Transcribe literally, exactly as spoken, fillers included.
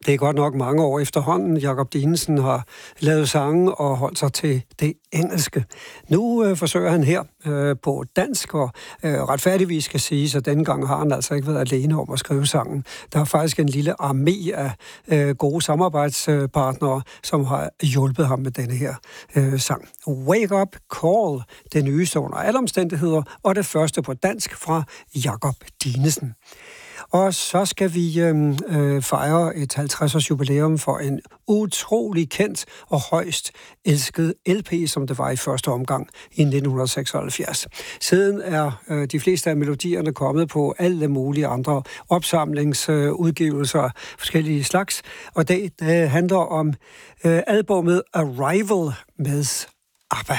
Det er godt nok mange år efterhånden. Jakob Dinesen har lavet sange og holdt sig til det engelske. Nu øh, forsøger han her øh, på dansk, og øh, retfærdigvis skal sige, at denne gang har han altså ikke været alene om at skrive sangen. Der er faktisk en lille armé af øh, gode samarbejdspartnere, som har hjulpet ham med denne her øh, sang. Wake Up Call, det nyeste under alle omstændigheder, og det første på dansk fra Jakob Dinesen. Og så skal vi øh, fejre et halvtreds-års jubilæum for en utrolig kendt og højst elsket L P, som det var i første omgang i nitten seksoghalvfjerds. Siden er øh, de fleste af melodierne kommet på alle mulige andre opsamlingsudgivelser af forskellige slags, og det, det handler om øh, albumet Arrival med ABBA.